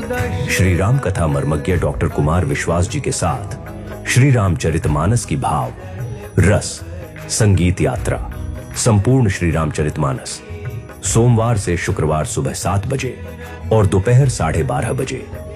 श्री राम कथा मर्मज्ञ डॉक्टर कुमार विश्वास जी के साथ श्री रामचरितमानस की भाव रस संगीत यात्रा संपूर्ण श्री रामचरितमानस सोमवार से शुक्रवार सुबह 7 बजे और दोपहर 12:30 बजे